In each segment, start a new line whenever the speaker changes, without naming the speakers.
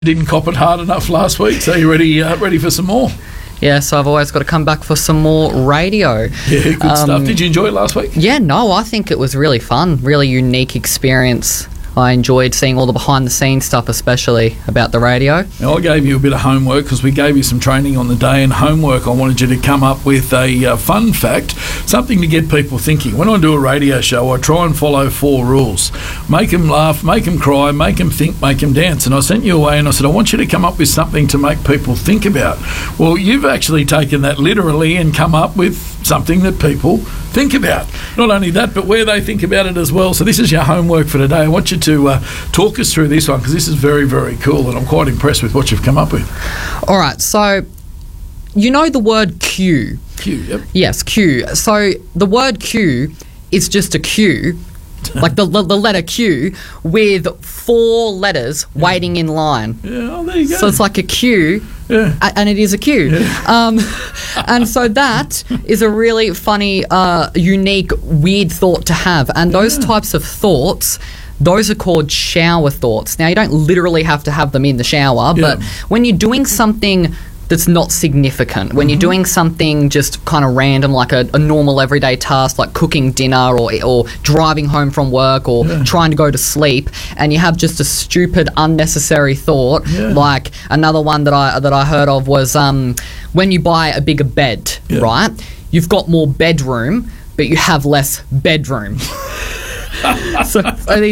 Didn't cop it hard enough last week, so you ready for some more?
Yeah, so I've always got to come back for some more radio.
Yeah, good stuff. Did you enjoy it last week?
Yeah, no, I think it was really fun, really unique experience. I enjoyed seeing all the behind-the-scenes stuff, especially about the radio.
Now, I gave you a bit of homework because we gave you some training on the day, and homework, I wanted you to come up with a fun fact, something to get people thinking. When I do a radio show, I try and follow 4 rules. Make them laugh, make them cry, make them think, make them dance. And I sent you away and I said, I want you to come up with something to make people think about. Well, you've actually taken that literally and come up with something that people think about. Not only that, but where they think about it as well. So this is your homework for today. I want you to talk us through this one because this is very, very cool and I'm quite impressed with what you've come up with.
All right, so you know the word queue?
Queue, yep.
Yes, queue. So the word queue is just a queue, like the letter Q, with 4 letters waiting in line.
Yeah, oh, there you go.
So it's like a queue, and it is a queue.
Yeah.
And so that is a really funny, unique, weird thought to have. And those types of thoughts, those are called shower thoughts. Now, you don't literally have to have them in the shower, but when you're doing something that's not significant, when you're doing something just kind of random, like a normal everyday task, like cooking dinner or driving home from work or trying to go to sleep, and you have just a stupid, unnecessary thought, like another one that I heard of was when you buy a bigger bed, right? You've got more bedroom, but you have less bedroom. So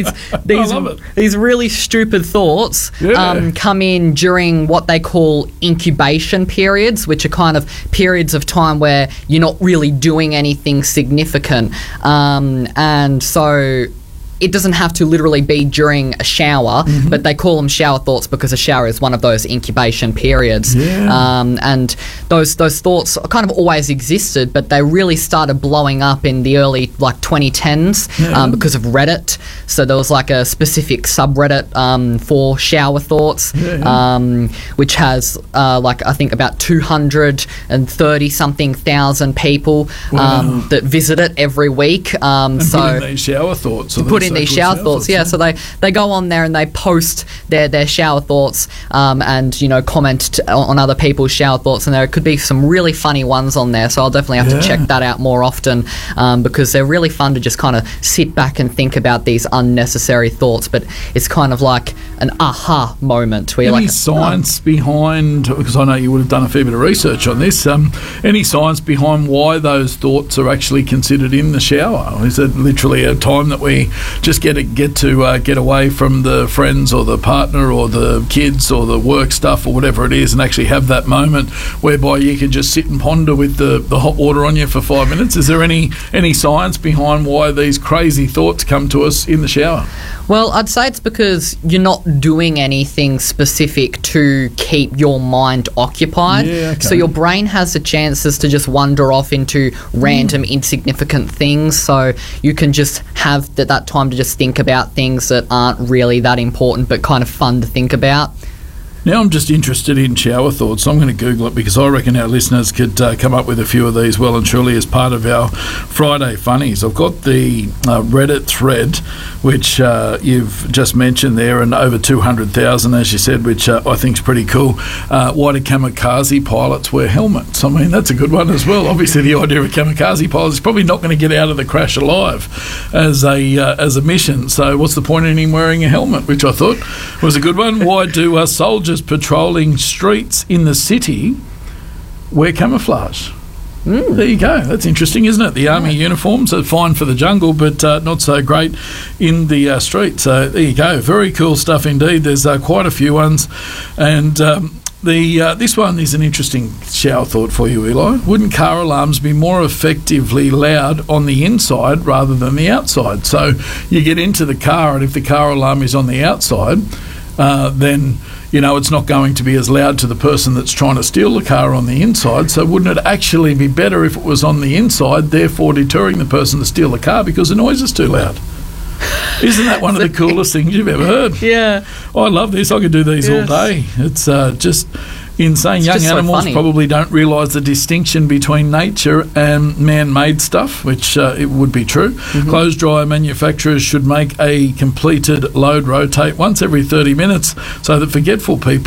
these really stupid thoughts come in during what they call incubation periods, which are kind of periods of time where you're not really doing anything significant, and so it doesn't have to literally be during a shower, but they call them shower thoughts because a shower is one of those incubation periods. And those thoughts kind of always existed, but they really started blowing up in the early 2010s because of Reddit. So there was like a specific subreddit for shower thoughts, which has I think about 230 something thousand people that visit it every week.
And so put in these shower thoughts.
In these shower thoughts, so they go on there and they post their shower thoughts and comment on other people's shower thoughts, and there could be some really funny ones on there, so I'll definitely have to check that out more often because they're really fun to just kind of sit back and think about these unnecessary thoughts, but it's kind of like an aha moment where you're
any science behind, because I know you would have done a fair bit of research on this, any science behind why those thoughts are actually considered in the shower? Is it literally a time that we just get away from the friends or the partner or the kids or the work stuff or whatever it is, and actually have that moment whereby you can just sit and ponder with the hot water on you for 5 minutes? Is there any science behind why these crazy thoughts come to us in the shower?
Well, I'd say it's because you're not doing anything specific to keep your mind occupied. So your brain has the chances to just wander off into random insignificant things, so you can just have that time to just think about things that aren't really that important but kind of fun to think about.
Now I'm just interested in shower thoughts, so I'm going to Google it because I reckon our listeners could come up with a few of these well and truly as part of our Friday Funnies. I've got the Reddit thread, which you've just mentioned there, and over 200,000, as you said, which I think is pretty cool. Why do kamikaze pilots wear helmets? I mean, that's a good one as well. Obviously, the idea of kamikaze pilots is probably not going to get out of the crash alive as a mission. So what's the point in him wearing a helmet, which I thought was a good one. Why do soldiers patrolling streets in the city wear camouflage? There you go. That's interesting, isn't it? The army uniforms are fine for the jungle, but not so great in the street. So there you go. Very cool stuff indeed. There's quite a few ones, and this one is an interesting shower thought for you, Eli. Wouldn't car alarms be more effectively loud on the inside rather than the outside? So you get into the car, and if the car alarm is on the outside, then it's not going to be as loud to the person that's trying to steal the car on the inside. So wouldn't it actually be better if it was on the inside, therefore deterring the person to steal the car because the noise is too loud? Isn't that one of the coolest things you've ever heard?
Yeah.
I love this. I could do these all day. It's just in saying young
just so
animals
funny.
probably don't realise the distinction between nature and man-made stuff, which it would be true. Clothes dryer manufacturers should make a completed load rotate once every 30 minutes so that forgetful people